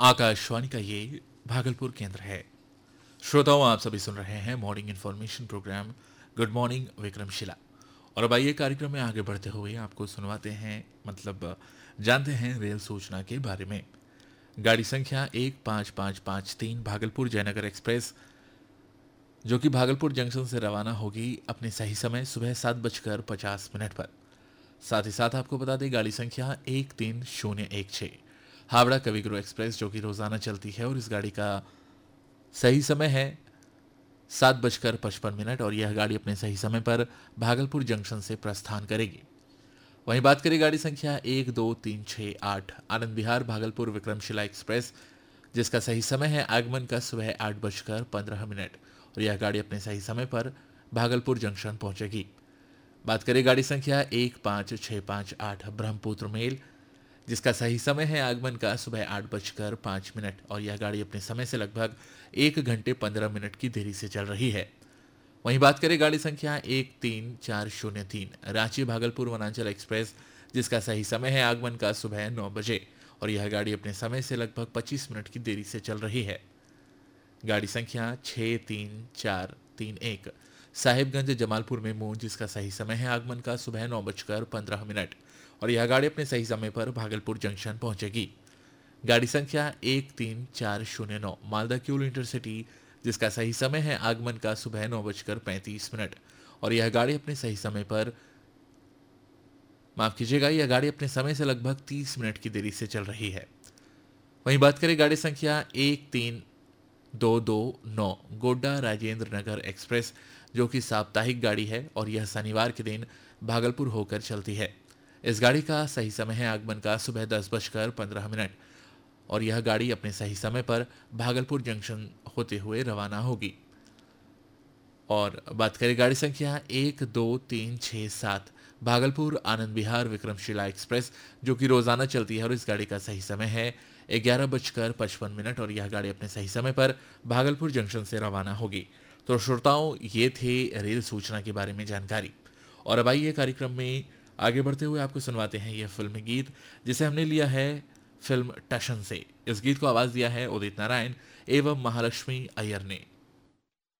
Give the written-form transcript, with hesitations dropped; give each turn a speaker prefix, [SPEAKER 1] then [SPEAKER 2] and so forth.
[SPEAKER 1] आकाशवाणी का ये भागलपुर केंद्र है। श्रोताओं, आप सभी सुन रहे हैं morning information programme good morning Vikramshila. और अब आइए कार्यक्रम में आगे बढ़ते हुए आपको सुनवाते हैं जानते हैं रेल सूचना के बारे में। गाड़ी संख्या 15553 भागलपुर जयनगर एक्सप्रेस जो कि भागलपुर जंक्शन से रवाना होगी अपने सही समय सुबह 7:50 पर। साथ ही साथ आपको बता दें गाड़ी संख्या 13016 हावड़ा कविगुरु एक्सप्रेस जो कि रोजाना चलती है और इस गाड़ी का सही समय है 7:55 और यह गाड़ी अपने सही समय पर भागलपुर जंक्शन से प्रस्थान करेगी। वहीं बात करें गाड़ी संख्या 12368 आनंद विहार भागलपुर विक्रमशिला एक्सप्रेस जिसका सही समय है आगमन का सुबह 8:15 और यह गाड़ी अपने सही समय पर भागलपुर जंक्शन पहुंचेगी। बात करें गाड़ी संख्या 15658 ब्रह्मपुत्र मेल जिसका सही समय है आगमन का सुबह 8:05 और यह गाड़ी अपने समय से लगभग 1 घंटे 15 मिनट की देरी से चल रही है। वहीं बात करें गाड़ी संख्या 13403 रांची भागलपुर वनांचल एक्सप्रेस जिसका सही समय है आगमन का सुबह 9 और यह गाड़ी अपने समय से लगभग 25 मिनट की देरी से चल रही है। गाड़ी संख्या 63431 साहिबगंज जमालपुर मेमू जिसका सही समय है आगमन का सुबह 9:15 और यह गाड़ी अपने सही समय पर भागलपुर जंक्शन पहुंचेगी। गाड़ी संख्या 13409 मालदा क्यूल इंटरसिटी जिसका सही समय है आगमन का सुबह 9:35 और यह गाड़ी अपने सही समय पर यह गाड़ी अपने समय से लगभग 30 मिनट की देरी से चल रही है। वहीं बात करें गाड़ी संख्या 13229 गोड्डा राजेंद्र नगर एक्सप्रेस जो कि साप्ताहिक गाड़ी है और यह शनिवार के दिन भागलपुर होकर चलती है। इस गाड़ी का सही समय है आगमन का सुबह 10:15 और यह गाड़ी अपने सही समय पर भागलपुर जंक्शन होते हुए रवाना होगी। और बात करें गाड़ी संख्या 12367 भागलपुर आनंद विहार विक्रमशिला एक्सप्रेस जो कि रोजाना चलती है और इस गाड़ी का सही समय है 11:55 और यह गाड़ी अपने सही समय पर भागलपुर जंक्शन से रवाना होगी। तो श्रोताओं, ये थे रेल सूचना के बारे में जानकारी। और अब आइए कार्यक्रम में आगे बढ़ते हुए आपको सुनवाते हैं यह फिल्मी गीत जिसे हमने लिया है फिल्म टशन से। इस गीत को आवाज दिया है उदित नारायण एवं महालक्ष्मी अय्यर ने।